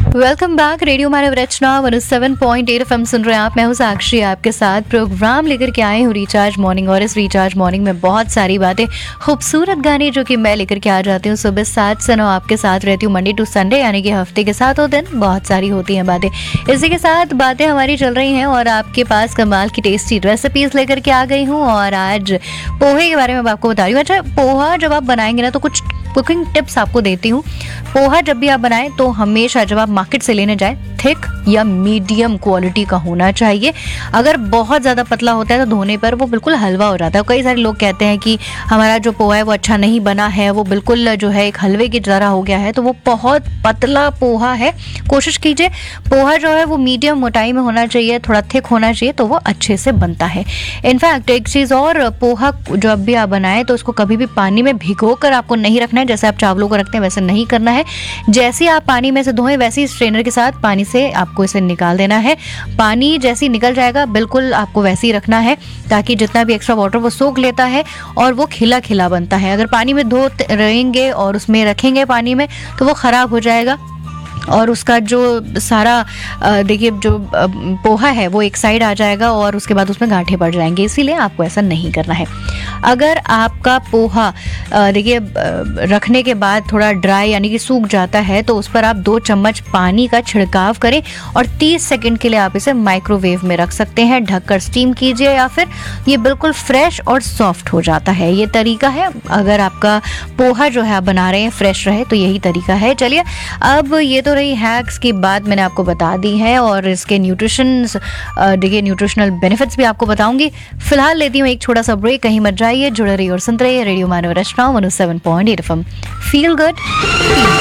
Welcome back. Radio मानव रचना 107.8 FM सुन रहे हैं आप। मैं हूं साक्षी, आपके साथ प्रोग्राम लेकर के आए हूं रिचार्ज मॉर्निंग। और इस रिचार्ज मॉर्निंग में बहुत सारी बातें, खूबसूरत गाने जो कि मैं लेकर के आ जाती हूँ सुबह 7 से 9 आपके साथ रहती हूँ, मंडे टू संडे, यानी कि हफ्ते के 7 दिन बहुत सारी होती हैं बातें। इसी के साथ बातें हमारी चल रही हैं और आपके पास कमाल की टेस्टी रेसिपीज लेकर के आ गई हूँ। और आज पोहे के बारे में आपको बता रही हूँ। अच्छा, पोहा जब आप बनाएंगे ना तो कुछ कुकिंग टिप्स आपको देती हूँ। पोहा जब भी आप बनाएं तो हमेशा जब आप मार्केट से लेने जाएं, थिक या मीडियम क्वालिटी का होना चाहिए। अगर बहुत ज़्यादा पतला होता है तो धोने पर वो बिल्कुल हलवा हो जाता है। कई सारे लोग कहते हैं कि हमारा जो पोहा है वो अच्छा नहीं बना है, वो बिल्कुल जो है एक हलवे की तरह हो गया है। तो वो बहुत पतला पोहा है। कोशिश कीजिए पोहा जो है वो मीडियम मोटाई में होना चाहिए, थोड़ा थिक होना चाहिए, तो वो अच्छे से बनता है। इनफैक्ट एक चीज़ और, पोहा जब भी आप बनाएं तो उसको कभी भी पानी में भिगो कर आपको नहीं रखना है। जैसे आप चावलों को रखते हैं वैसे नहीं करना है। जैसे आप पानी में से धोएं वैसे ही स्ट्रेनर के साथ पानी से आपको इसे निकाल देना है। पानी जैसे ही निकल जाएगा बिल्कुल आपको वैसे ही रखना है, ताकि जितना भी एक्स्ट्रा वाटर वो सोख लेता है और वो खिला खिला बनता है। अगर पानी में धो रहेंगे और उसमें रखेंगे पानी में तो वो ख़राब हो जाएगा और उसका जो सारा देखिए जो पोहा है वो एक साइड आ जाएगा और उसके बाद उसमें गांठे पड़ जाएंगे। इसीलिए आपको ऐसा नहीं करना है। अगर आपका पोहा देखिए रखने के बाद थोड़ा ड्राई यानी कि सूख जाता है तो उस पर आप 2 चम्मच पानी का छिड़काव करें और 30 सेकंड के लिए आप इसे माइक्रोवेव में रख सकते हैं। ढककर स्टीम कीजिए या फिर ये बिल्कुल फ्रेश और सॉफ्ट हो जाता है। ये तरीका है। अगर आपका पोहा जो है आप बना रहे हैं फ्रेश रहे तो यही तरीका है। चलिए, अब ये तो रही हैक्स की बात, मैंने आपको बता दी है और इसके देखिए न्यूट्रिशनल बेनिफिट्स भी आपको बताऊंगी। फिलहाल लेती हूँ एक छोटा सा ब्रेक। कहीं मत जाइए, जुड़े रहिए और सुनते रहिए रेडियो मानव रचना 107.8 एफएम। Feel good.